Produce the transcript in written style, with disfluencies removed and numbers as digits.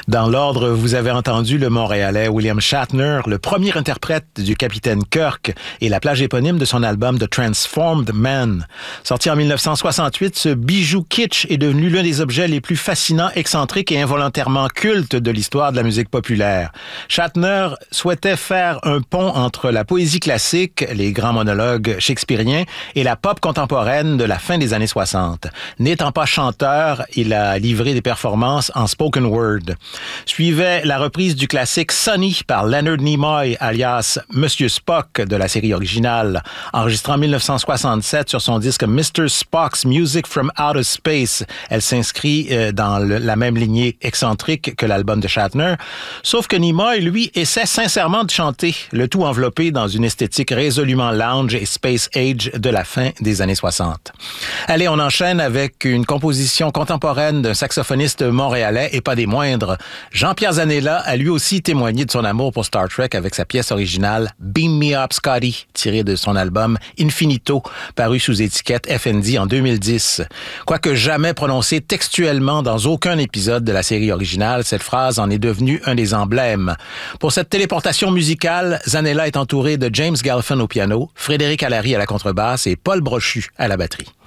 Dans l'ordre, vous avez entendu le Montréalais William Shatner, le premier interprète du Capitaine Kirk et la plage éponyme de son album The Transformed Man. Sorti en 1968, ce bijou kitsch est devenu l'un des objets les plus fascinants, excentriques et involontairement cultes de l'histoire de la musique populaire. Shatner souhaitait faire un pont entre la poésie classique, les grands monologues shakespeariens, et la pop contemporaine de la fin des années 60. N'étant pas chanteur, il a livré des performances en spoken word. Suivait la reprise du classique Sonny par Leonard Nimoy, alias Monsieur Spock de la série originale, enregistrée en 1967 sur son disque Mr. Spock's Music from Outer Space. Elle s'inscrit dans la même lignée excentrique que l'album de Shatner, sauf que Nimoy, lui, essaie sincèrement de chanter, le tout enveloppé dans une esthétique résolument lounge et space age de la fin des années 60. Allez, on enchaîne avec une composition contemporaine d'un saxophoniste montréalais et pas des moindres. Jean-Pierre Zanella a lui aussi témoigné de son amour pour Star Trek avec sa pièce originale Beam Me Up Scotty, tirée de son album Infinito, paru sous étiquette FND en 2010. Quoique jamais prononcée textuellement dans aucun épisode de la série originale, cette phrase en est devenue un des emblèmes. Pour cette téléportation musicale, Zanella est entouré de James Galfin au piano, Frédéric Allary à la contrebasse et Paul Brochu à la batterie.